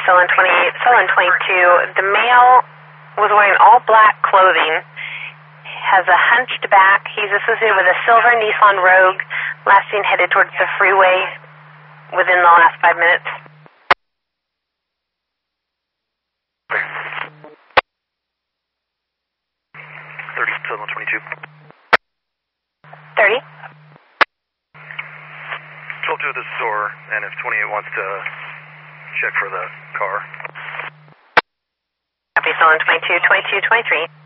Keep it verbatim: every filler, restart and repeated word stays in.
Sullen twenty-eight, Sullen twenty-two. The male was wearing all black clothing, has a hunched back. He's associated with a silver Nissan Rogue, last seen headed towards the freeway within the last five minutes. thirty, Sullen twenty-two. thirty. twelve two at the store, and if twenty-eight wants to check for the car. Copy, Sullen twenty-two, twenty-two, twenty-three.